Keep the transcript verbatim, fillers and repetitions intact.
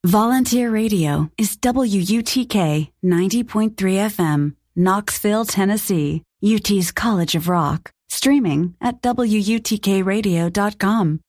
Volunteer Radio is W U T K ninety point three F M, Knoxville, Tennessee, U T's College of Rock. Streaming at W U T K radio dot com.